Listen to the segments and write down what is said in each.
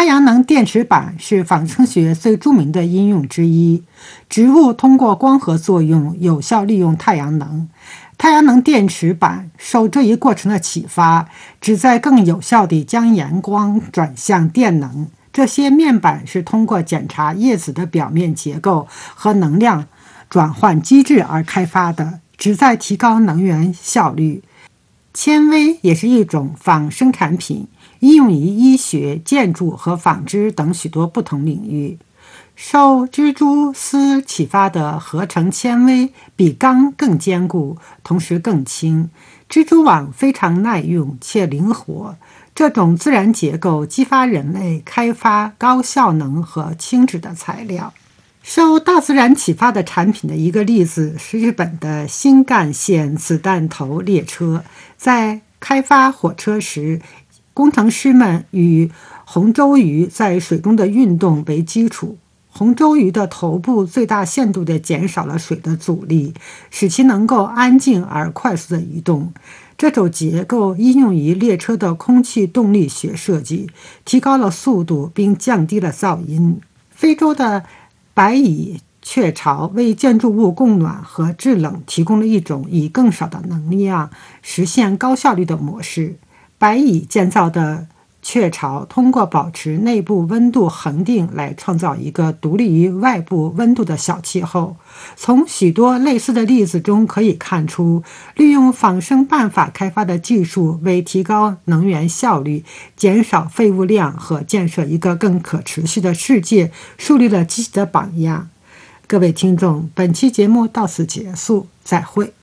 太阳能电池板是仿生学最著名的应用之一。植物通过光合作用有效利用太阳能。太阳能电池板受这一过程的启发，旨在更有效地将阳光转向电能。这些面板是通过检查叶子的表面结构和能量转换机制而开发的，旨在提高能源效率。纤维也是一种仿生产品，应用于医学、建筑和纺织等许多不同领域。受蜘蛛丝启发的合成纤维比钢更坚固，同时更轻。蜘蛛网非常耐用且灵活。这种自然结构激发人类开发高效能和轻质的材料。受大自然启发的产品的一个例子是日本的新干线子弹头列车。在开发火车时，工程师们以红周鱼在水中的运动为基础。红周鱼的头部最大限度地减少了水的阻力，使其能够安静而快速地移动。这种结构应用于列车的空气动力学设计，提高了速度并降低了噪音。非洲的白蚁雀巢为建筑物供暖和制冷提供了一种以更少的能量实现高效率的模式。白蚁建造的雀巢通过保持内部温度恒定来创造一个独立于外部温度的小气候。从许多类似的例子中可以看出，利用仿生办法开发的技术为提高能源效率、减少废物量和建设一个更可持续的世界树立了积极的榜样。各位听众，本期节目到此结束，再会。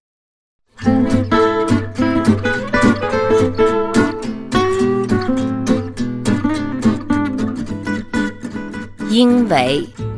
因为